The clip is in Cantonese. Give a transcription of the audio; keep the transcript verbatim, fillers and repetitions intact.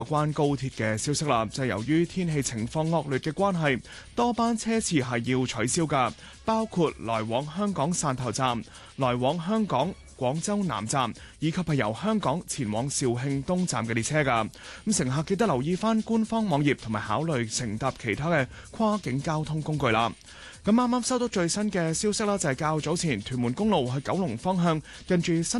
有關高鐵嘅消息啦，就係由於天氣情況惡劣嘅關係，多班車次係要取消㗎，包括來往香港汕頭站、來往香港廣州南站以及係由香港前往肇慶東站嘅列車㗎。咁乘客記得留意返官方網頁同埋考慮乘搭其他嘅跨境交通工具啦。咁啱啱收到最新嘅消息啦，就係較早前屯門公路去九龍方向近住新